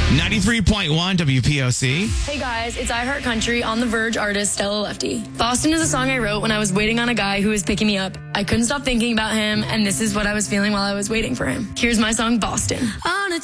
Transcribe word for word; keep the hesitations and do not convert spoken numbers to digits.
ninety-three point one W P O C. Hey guys, it's I Heart Country on The Verge artist Stella Lefty. Boston is a song I wrote when I was waiting on a guy who was picking me up. I couldn't stop thinking about him, and this is what I was feeling while I was waiting for him. Here's my song, Boston. On a